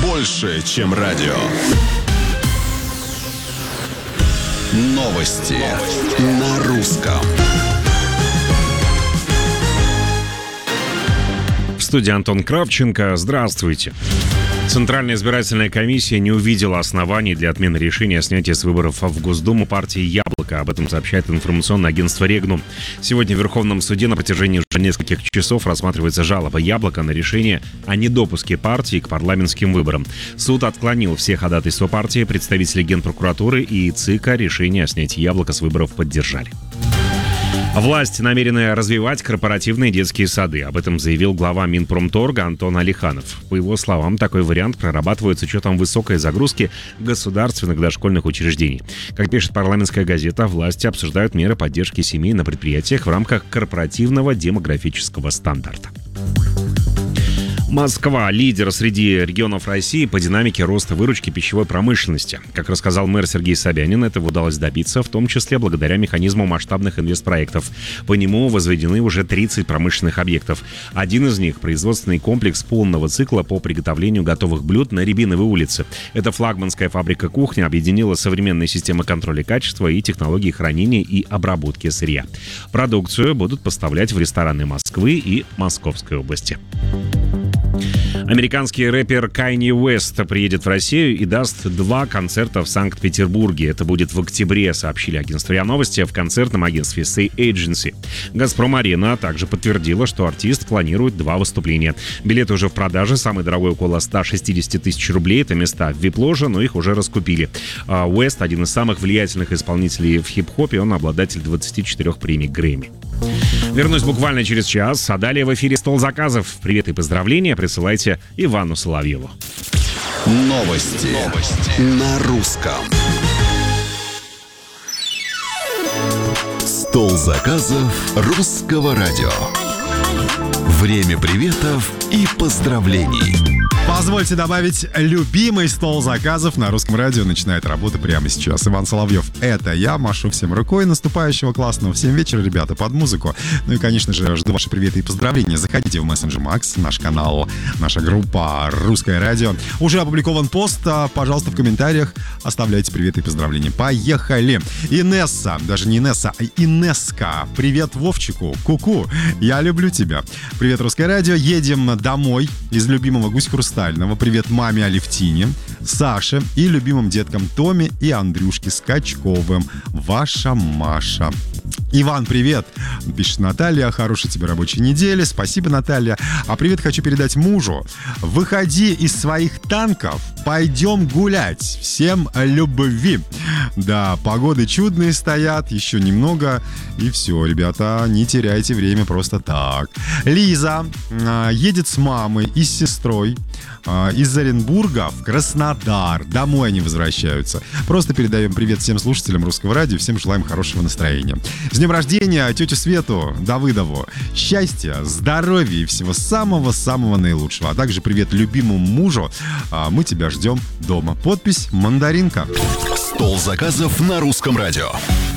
больше, чем радио. Новости на русском. В студии Антон Кравченко. Здравствуйте. Центральная избирательная комиссия не увидела оснований для отмены решения о снятии с выборов в Госдуму партии «Яблоко». Об этом сообщает информационное агентство «Регнум». Сегодня в Верховном суде на протяжении уже нескольких часов рассматривается жалоба «Яблоко» на решение о недопуске партии к парламентским выборам. Суд отклонил все ходатайства партии, представители Генпрокуратуры и ЦИКа решение о снятии «Яблока» с выборов поддержали. Власть намерена развивать корпоративные детские сады. Об этом заявил глава Минпромторга Антон Алиханов. По его словам, такой вариант прорабатывают с учетом высокой загрузки государственных дошкольных учреждений. Как пишет парламентская газета, власти обсуждают меры поддержки семей на предприятиях в рамках корпоративного демографического стандарта. Москва – лидер среди регионов России по динамике роста выручки пищевой промышленности. Как рассказал мэр Сергей Собянин, этого удалось добиться, в том числе благодаря механизму масштабных инвестпроектов. По нему возведены уже 30 промышленных объектов. Один из них – производственный комплекс полного цикла по приготовлению готовых блюд на Рябиновой улице. Эта флагманская фабрика кухни объединила современные системы контроля качества и технологии хранения и обработки сырья. Продукцию будут поставлять в рестораны Москвы и Московской области. Американский рэпер Канье Уэст приедет в Россию и даст 2 концерта в Санкт-Петербурге. Это будет в октябре, сообщили агентство РИА Новости в концертном агентстве Say Agency. «Газпром-арена» также подтвердила, что артист планирует 2 выступления. Билеты уже в продаже, самый дорогой около 160 тысяч рублей. Это места в вип-ложе, но их уже раскупили. Уэст — один из самых влиятельных исполнителей в хип-хопе, он обладатель 24 премий Грэмми. Вернусь буквально через час, а далее в эфире «Стол заказов». Привет и поздравления присылайте Ивану Соловьеву. Новости на русском. Стол заказов русского радио. Время приветов и поздравлений. Позвольте добавить, любимый стол заказов на русском радио начинает работу прямо сейчас. Иван Соловьев — это я, машу всем рукой. Наступающего классного всем вечера, ребята, под музыку. Ну и, конечно же, жду ваши приветы и поздравления. Заходите в мессенджер Макс, наш канал, наша группа «Русское радио». Уже опубликован пост, пожалуйста, в комментариях оставляйте приветы и поздравления. Поехали! Инесса, даже не Инесса, а Инеска. Привет Вовчику, ку-ку, я люблю тебя. Привет, Русское радио, едем домой из любимого Гусь-Хрустального. Привет маме Алевтине, Саше и любимым деткам Томе и Андрюшке Скачковым. Ваша Маша. Иван, привет, пишет Наталья. Хорошей тебе рабочей недели. Спасибо, Наталья. А привет хочу передать мужу. Выходи из своих танков, пойдем гулять. Всем любви. Да, погоды чудные стоят, еще немного, и все, ребята, не теряйте время просто так. Лиза едет с мамой и с сестрой из Оренбурга в Краснодар. Домой они возвращаются. Просто передаем привет всем слушателям Русского радио, всем желаем хорошего настроения. С днем рождения тетю Свету Давыдову. Счастья, здоровья и всего самого-самого наилучшего. А также привет любимому мужу. Мы тебя ждем дома. Подпись «Мандаринка». Стол заказов на русском радио.